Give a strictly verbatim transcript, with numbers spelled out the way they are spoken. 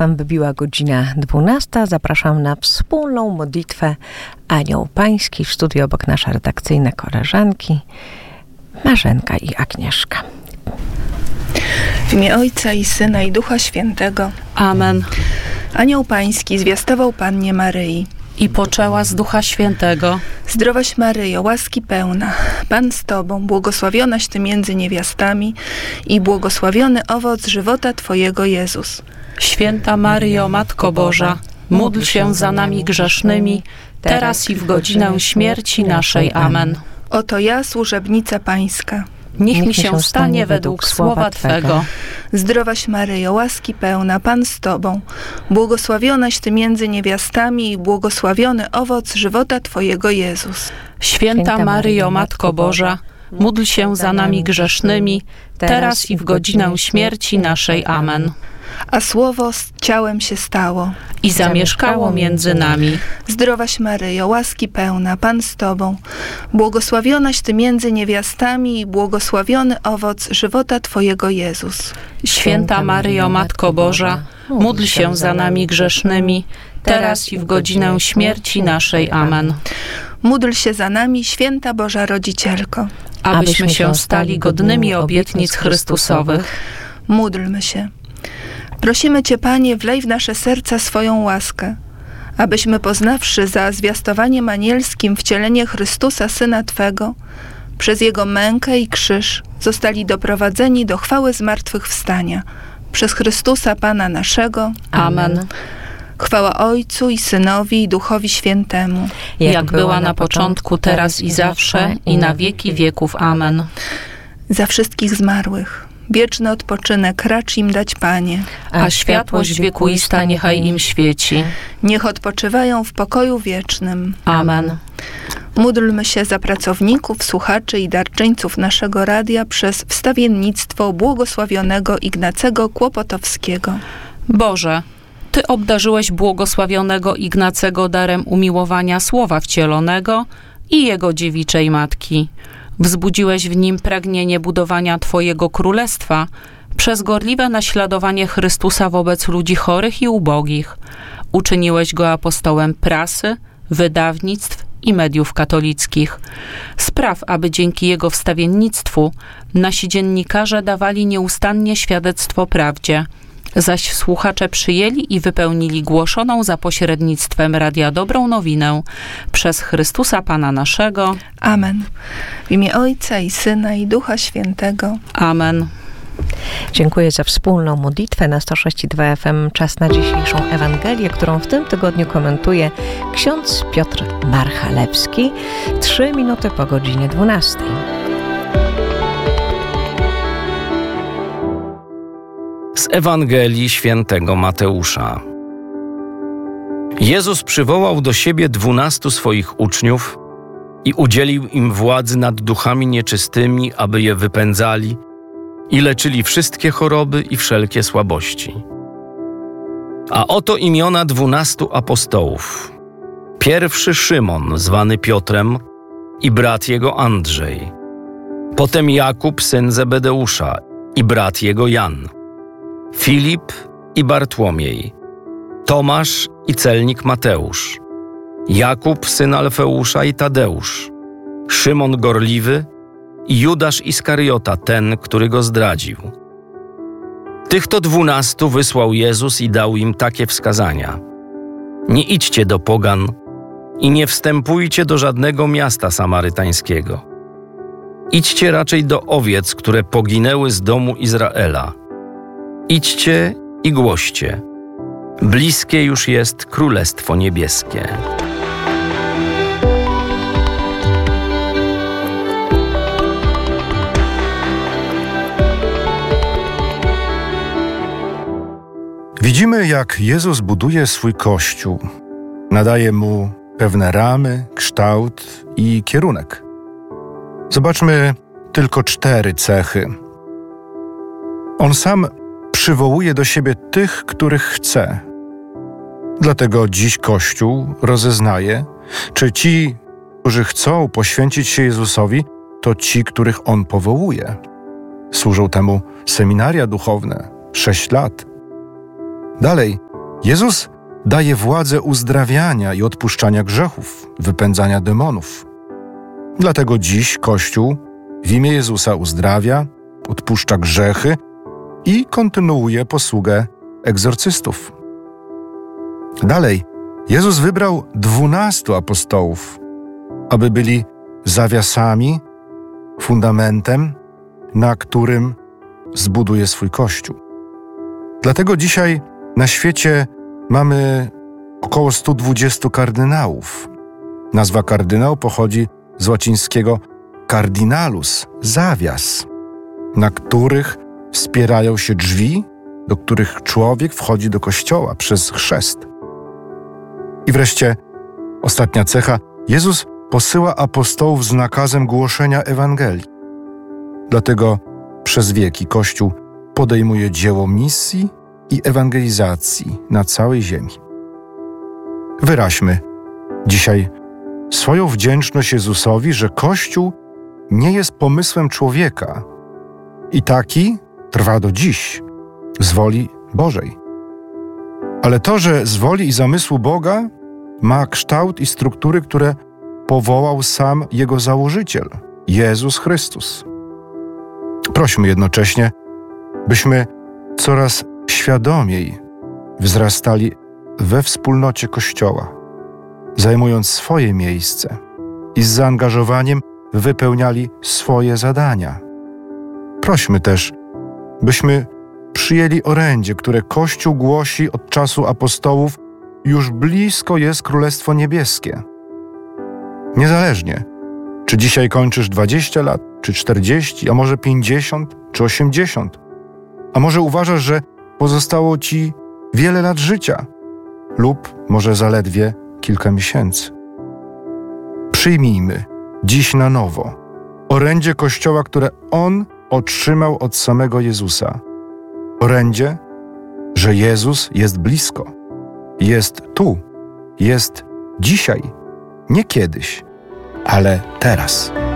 F M wybiła godzina dwunasta. Zapraszam na wspólną modlitwę Anioł Pański. W studiu obok nasze redakcyjne koleżanki Marzenka i Agnieszka. W imię Ojca i Syna i Ducha Świętego. Amen. Anioł Pański zwiastował Pannie Maryi. I poczęła z Ducha Świętego. Zdrowaś Maryjo, łaski pełna, Pan z Tobą, błogosławionaś Ty między niewiastami i błogosławiony owoc żywota Twojego, Jezus. Święta Maryjo, Matko Boża, módl się za nami grzesznymi, teraz i w godzinę śmierci naszej. Amen. Oto ja, służebnica Pańska. Niech mi się stanie według słowa Twego. Zdrowaś Maryjo, łaski pełna, Pan z Tobą, błogosławionaś Ty między niewiastami i błogosławiony owoc żywota Twojego, Jezus. Święta Maryjo, Matko Boża, módl się za nami grzesznymi, teraz i w godzinę śmierci naszej. Amen. A Słowo z ciałem się stało i zamieszkało między nami. Zdrowaś Maryjo, łaski pełna, Pan z Tobą, błogosławionaś Ty między niewiastami i błogosławiony owoc żywota Twojego, Jezus. Święta Maryjo, Matko Boża, módl się za nami grzesznymi, teraz i w godzinę śmierci naszej. Amen. Módl się za nami, Święta Boża Rodzicielko, abyśmy się stali godnymi obietnic Chrystusowych. Módlmy się. Prosimy Cię, Panie, wlej w nasze serca swoją łaskę, abyśmy poznawszy za zwiastowaniem anielskim wcielenie Chrystusa, Syna Twego, przez Jego mękę i krzyż zostali doprowadzeni do chwały zmartwychwstania. Przez Chrystusa, Pana naszego. Amen. Chwała Ojcu i Synowi i Duchowi Świętemu. Jak, Jak była na początku, teraz i zawsze, i na wieki wieków. Amen. Za wszystkich zmarłych wieczny odpoczynek racz im dać, Panie. A światłość wiekuista niechaj im świeci. Niech odpoczywają w pokoju wiecznym. Amen. Módlmy się za pracowników, słuchaczy i darczyńców naszego radia przez wstawiennictwo błogosławionego Ignacego Kłopotowskiego. Boże, Ty obdarzyłeś błogosławionego Ignacego darem umiłowania Słowa Wcielonego i Jego dziewiczej Matki. Wzbudziłeś w nim pragnienie budowania Twojego Królestwa przez gorliwe naśladowanie Chrystusa wobec ludzi chorych i ubogich. Uczyniłeś go apostołem prasy, wydawnictw i mediów katolickich. Spraw, aby dzięki jego wstawiennictwu nasi dziennikarze dawali nieustannie świadectwo prawdzie, zaś słuchacze przyjęli i wypełnili głoszoną za pośrednictwem Radia Dobrą Nowinę przez Chrystusa Pana naszego. Amen. W imię Ojca i Syna i Ducha Świętego. Amen. Dziękuję za wspólną modlitwę na sto sześć i dwa F M. Czas na dzisiejszą Ewangelię, którą w tym tygodniu komentuje ksiądz Piotr Marchalewski. Trzy minuty po godzinie dwunastej. Z Ewangelii Świętego Mateusza. Jezus przywołał do siebie dwunastu swoich uczniów i udzielił im władzy nad duchami nieczystymi, aby je wypędzali i leczyli wszystkie choroby i wszelkie słabości. A oto imiona dwunastu apostołów. Pierwszy Szymon, zwany Piotrem, i brat jego Andrzej. Potem Jakub, syn Zebedeusza, i brat jego Jan. Filip i Bartłomiej, Tomasz i celnik Mateusz, Jakub syn Alfeusza i Tadeusz, Szymon Gorliwy i Judasz Iskariota, ten, który go zdradził. Tych to dwunastu wysłał Jezus i dał im takie wskazania. Nie idźcie do pogan i nie wstępujcie do żadnego miasta samarytańskiego. Idźcie raczej do owiec, które poginęły z domu Izraela. Idźcie i głoście. Bliskie już jest Królestwo Niebieskie. Widzimy, jak Jezus buduje swój Kościół. Nadaje mu pewne ramy, kształt i kierunek. Zobaczmy tylko cztery cechy. On sam przywołuje do siebie tych, których chce. Dlatego dziś Kościół rozeznaje, czy ci, którzy chcą poświęcić się Jezusowi, to ci, których On powołuje. Służą temu seminaria duchowne, sześć lat. Dalej, Jezus daje władzę uzdrawiania i odpuszczania grzechów, wypędzania demonów. Dlatego dziś Kościół w imię Jezusa uzdrawia, odpuszcza grzechy i kontynuuje posługę egzorcystów. Dalej, Jezus wybrał dwunastu apostołów, aby byli zawiasami, fundamentem, na którym zbuduje swój Kościół. Dlatego dzisiaj na świecie mamy około stu dwudziestu kardynałów. Nazwa kardynał pochodzi z łacińskiego cardinalus, zawias, na których wspierają się drzwi, do których człowiek wchodzi do kościoła przez chrzest. I wreszcie ostatnia cecha. Jezus posyła apostołów z nakazem głoszenia Ewangelii. Dlatego przez wieki Kościół podejmuje dzieło misji i ewangelizacji na całej ziemi. Wyraźmy dzisiaj swoją wdzięczność Jezusowi, że Kościół nie jest pomysłem człowieka i taki trwa do dziś z woli Bożej. Ale to, że z woli i zamysłu Boga ma kształt i struktury, które powołał sam Jego założyciel, Jezus Chrystus. Prośmy jednocześnie, byśmy coraz świadomiej wzrastali we wspólnocie Kościoła, zajmując swoje miejsce i z zaangażowaniem wypełniali swoje zadania. Prośmy też, byśmy przyjęli orędzie, które Kościół głosi od czasu apostołów: już blisko jest Królestwo Niebieskie. Niezależnie, czy dzisiaj kończysz dwadzieścia lat, czy czterdzieści, a może pięćdziesiąt, czy osiemdziesiąt, a może uważasz, że pozostało ci wiele lat życia lub może zaledwie kilka miesięcy. Przyjmijmy dziś na nowo orędzie Kościoła, które On otrzymał od samego Jezusa. Orędzie, że Jezus jest blisko, jest tu, jest dzisiaj, nie kiedyś, ale teraz.